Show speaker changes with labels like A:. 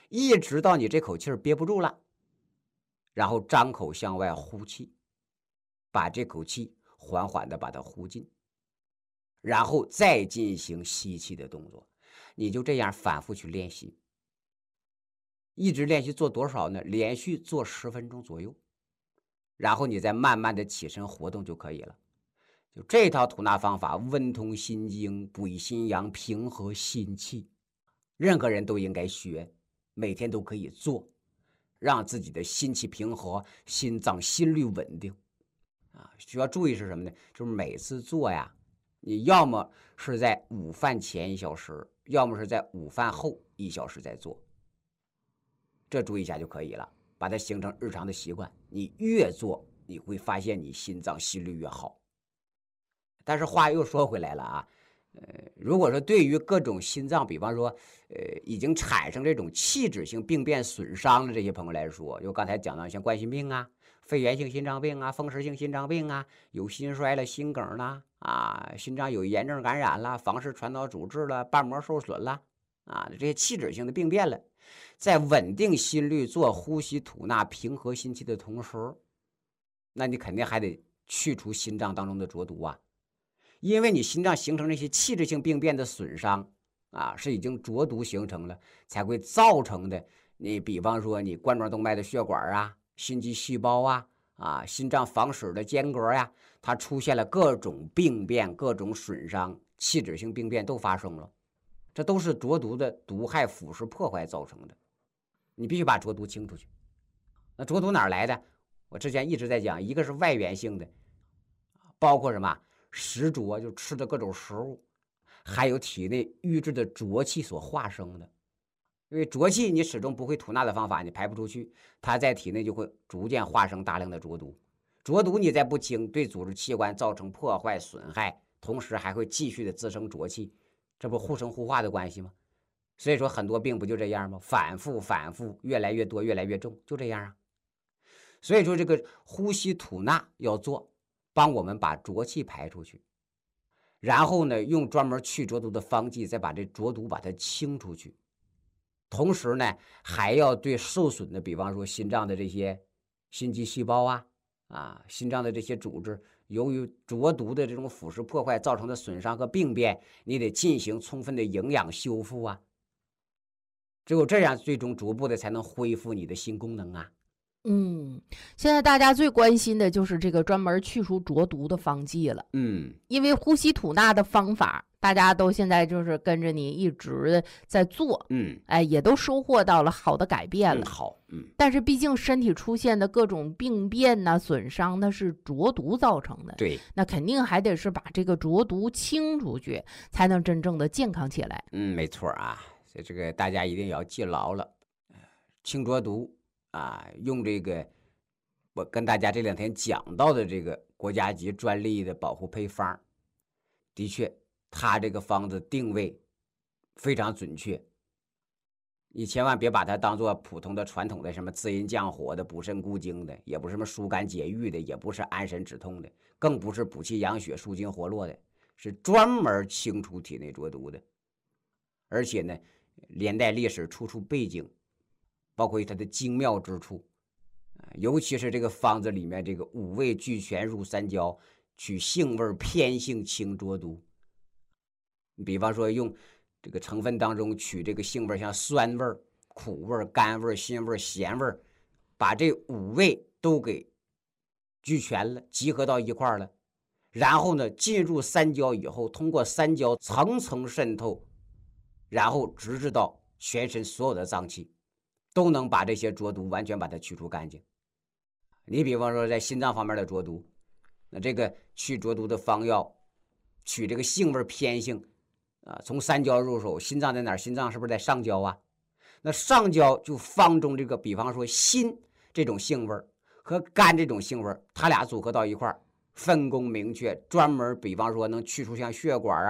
A: 一直到你这口气儿憋不住了，然后张口向外呼气，把这口气缓缓的把它呼进，然后再进行吸气的动作。你就这样反复去练习，一直练习做多少呢？连续做10分钟左右，然后你再慢慢的起身活动就可以了。就这套吐纳方法，温通心经，补益心阳，平和心气，任何人都应该学，每天都可以做，让自己的心气平和，心脏心率稳定。需要注意是什么呢？就是每次做呀，你要么是在午饭前1小时，要么是在午饭后1小时再做，这注意一下就可以了，把它形成日常的习惯。你越做，你会发现你心脏心率越好。但是话又说回来了啊，如果说对于各种心脏，比方说，已经产生这种器质性病变损伤的这些朋友来说，就刚才讲到像冠心病啊、肺源性心脏病啊、风湿性心脏病啊，有心衰了、心梗啦，心脏有炎症感染了、房室传导阻滞了、瓣膜受损了，这些器质性的病变了，在稳定心率、做呼吸吐纳、平和心气的同时，那你肯定还得去除心脏当中的浊毒啊。因为你心脏形成这些器质性病变的损伤是已经浊毒形成了，才会造成的。你比方说你冠状动脉的血管心肌细胞心脏房室的间隔它出现了各种病变、各种损伤，器质性病变都发生了，这都是浊毒的毒害腐蚀破坏造成的。你必须把浊毒清出去。那浊毒哪儿来的？我之前一直在讲，一个是外源性的，包括什么食浊，就吃的各种食物，还有体内瘀滞的浊气所化生的。因为浊气你始终不会吐纳的方法，你排不出去，它在体内就会逐渐化生大量的浊毒。浊毒你再不清，对组织器官造成破坏损害，同时还会继续的滋生浊气，这不互生互化的关系吗？所以说很多病不就这样吗？反复越来越多，越来越重，就这样啊。所以说这个呼吸吐纳要做，帮我们把浊气排出去，然后呢用专门去浊毒的方剂再把这浊毒把它清出去。同时呢还要对受损的，比方说心脏的这些心肌细胞心脏的这些组织，由于浊毒的这种腐蚀破坏造成的损伤和病变，你得进行充分的营养修复只有这样，最终逐步的才能恢复你的心功能
B: 现在大家最关心的就是这个专门去除浊毒的方剂了。因为呼吸吐纳的方法，大家都现在就是跟着你一直在做，也都收获到了好的改变了。但是毕竟身体出现的各种病变损伤，那是浊毒造成的。
A: 对，
B: 那肯定还得是把这个浊毒清出去，才能真正的健康起来。
A: 没错所以这个大家一定要记牢了，清浊毒用这个我跟大家这2天讲到的这个国家级专利的保护配方，的确它这个方子定位非常准确，你千万别把它当做普通的传统的什么滋阴降火的、补肾固精的，也不是什么疏肝解郁的，也不是安神止痛的，更不是补气养血、舒筋活络的，是专门清除体内浊毒的。而且呢连带历史处处背景，包括它的精妙之处，尤其是这个方子里面这个5味俱全入三焦，取性味偏性清浊毒。比方说用这个成分当中取这个性味，像酸味、苦味、甘味、辛味、咸味，把这5味都给俱全了，集合到一块了。然后呢进入三焦以后，通过三焦层层渗透，然后直至到全身所有的脏器，都能把这些浊毒完全把它去除干净。你比方说在心脏方面的浊毒，那这个去浊毒的方药，取这个性味偏性从三焦入手。心脏在哪儿？心脏是不是在上焦那上焦就方中这个，比方说辛这种性味和甘这种性味，它俩组合到一块，分工明确，专门比方说能去除像血管